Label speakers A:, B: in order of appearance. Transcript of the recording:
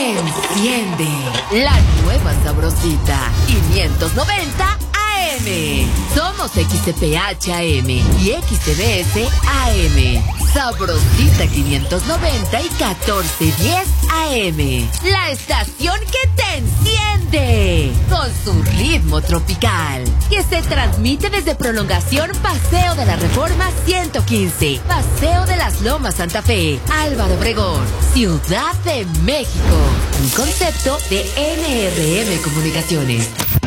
A: Enciende la nueva sabrosita 590 AM. Somos XCPH-AM y XCBS AM. Sabrosita 590 y 1410 AM. La estación que te enciende con su ritmo tropical, que se transmite desde Prolongación Paseo de la Reforma 115, Paseo de las Lomas Santa Fe, Álvaro Obregón, Ciudad de México. Un concepto de NRM Comunicaciones.